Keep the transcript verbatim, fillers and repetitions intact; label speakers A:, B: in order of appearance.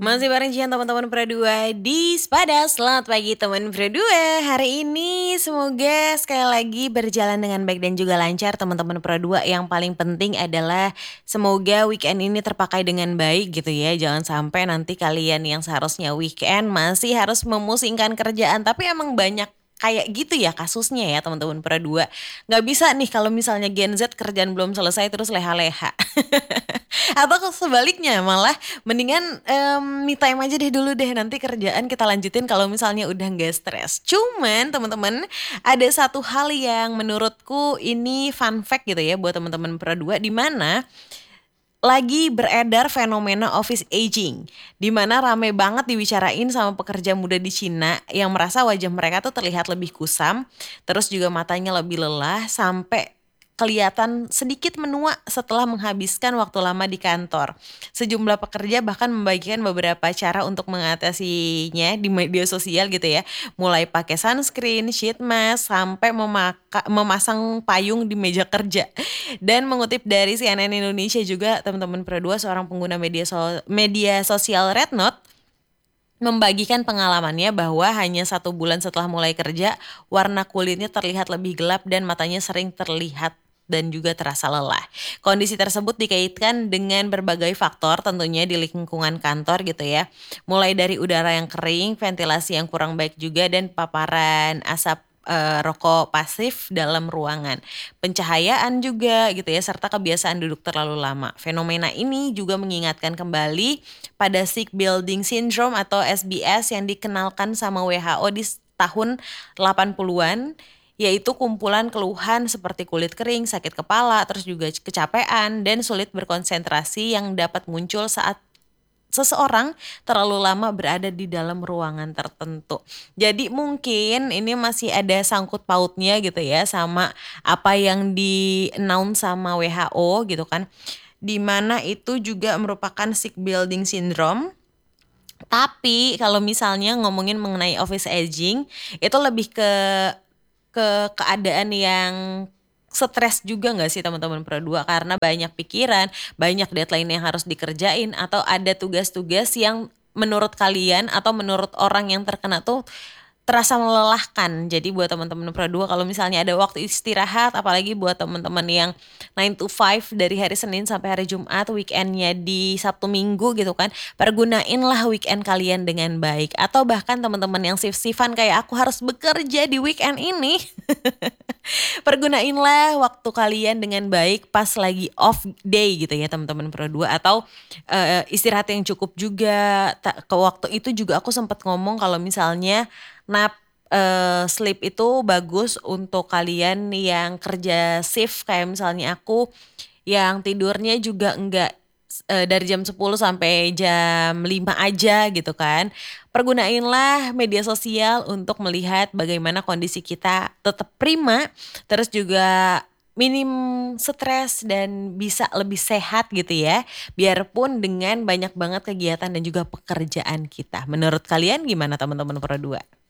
A: Masih bareng Cian teman-teman Pro dua di Spada. Selamat pagi teman Pro dua. Hari ini semoga sekali lagi berjalan dengan baik dan juga lancar teman-teman Pro dua. Yang paling penting adalah semoga weekend ini terpakai dengan baik gitu ya. Jangan sampai nanti kalian yang seharusnya weekend masih harus memusingkan kerjaan. Tapi emang banyak kayak gitu ya kasusnya ya teman-teman Pro dua. Nggak bisa nih kalau misalnya Gen Z kerjaan belum selesai terus leha-leha. Atau sebaliknya malah mendingan em, me time aja deh dulu deh, nanti kerjaan kita lanjutin kalau misalnya udah nggak stres. Cuman teman-teman, ada satu hal yang menurutku ini fun fact gitu ya buat teman-teman Pro dua, di mana lagi beredar fenomena office aging, di mana rame banget dibicarain sama pekerja muda di Cina yang merasa wajah mereka tuh terlihat lebih kusam, terus juga matanya lebih lelah sampai kelihatan sedikit menua setelah menghabiskan waktu lama di kantor. Sejumlah pekerja bahkan membagikan beberapa cara untuk mengatasinya di media sosial gitu ya. Mulai pakai sunscreen, sheet mask, sampai memaka- memasang payung di meja kerja. Dan mengutip dari C N N Indonesia juga, teman-teman Pro dua, seorang pengguna media so- media sosial Red Note membagikan pengalamannya bahwa hanya satu bulan setelah mulai kerja, warna kulitnya terlihat lebih gelap dan matanya sering terlihat dan juga terasa lelah. Kondisi tersebut dikaitkan dengan berbagai faktor tentunya di lingkungan kantor gitu ya. Mulai dari udara yang kering, ventilasi yang kurang baik juga, dan paparan asap eh, rokok pasif dalam ruangan. Pencahayaan juga gitu ya, serta kebiasaan duduk terlalu lama. Fenomena ini juga mengingatkan kembali pada Sick Building Syndrome atau S B S yang dikenalkan sama W H O di tahun delapan puluhan, yaitu kumpulan keluhan seperti kulit kering, sakit kepala, terus juga kecapean, dan sulit berkonsentrasi yang dapat muncul saat seseorang terlalu lama berada di dalam ruangan tertentu. Jadi mungkin ini masih ada sangkut pautnya gitu ya sama apa yang di-announce sama W H O gitu kan. Di mana itu juga merupakan sick building syndrome. Tapi kalau misalnya ngomongin mengenai office aging, itu lebih ke ke keadaan yang stres juga nggak sih teman-teman Pro dua, karena banyak pikiran, banyak deadline yang harus dikerjain, atau ada tugas-tugas yang menurut kalian atau menurut orang yang terkena tuh terasa melelahkan. Jadi buat teman-teman Pro dua, kalau misalnya ada waktu istirahat, apalagi buat teman-teman yang nine to five dari hari Senin sampai hari Jumat, weekendnya di Sabtu Minggu gitu kan, pergunainlah weekend kalian dengan baik. Atau bahkan teman-teman yang shift-shiftan kayak aku harus bekerja di weekend ini, pergunainlah waktu kalian dengan baik pas lagi off day gitu ya teman-teman Pro dua, atau eh, istirahat yang cukup juga. Ta- Ke waktu itu juga aku sempat ngomong kalau misalnya nap eh, sleep itu bagus untuk kalian yang kerja shift kayak misalnya aku, yang tidurnya juga enggak eh, dari jam sepuluh sampai jam lima aja gitu kan. Pergunainlah media sosial untuk melihat bagaimana kondisi kita tetap prima, terus juga minim stres dan bisa lebih sehat gitu ya. Biarpun dengan banyak banget kegiatan dan juga pekerjaan kita. Menurut kalian gimana teman-teman Pro dua?